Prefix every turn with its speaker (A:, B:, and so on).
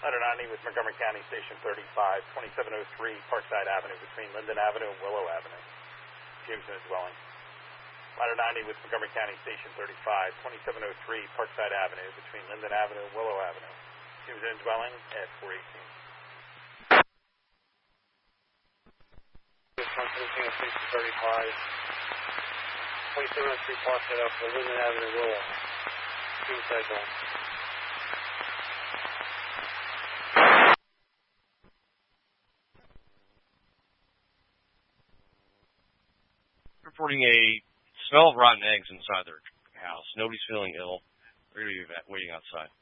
A: Ladder 90 with Montgomery County Station 35, 2703 Parkside Avenue between Linden Avenue and Willow Avenue. Fumes in a dwelling. Ladder 90 with Montgomery County Station 35, 2703 Parkside Avenue between Linden Avenue and Willow Avenue. Fumes in a dwelling at 418.
B: Montgomery County Station 35, 2703 Parkside Avenue, Linden Avenue, Willow. Fumes in a dwelling.
C: Reporting a smell of rotten eggs inside their house. Nobody's feeling ill. They're going to be waiting outside.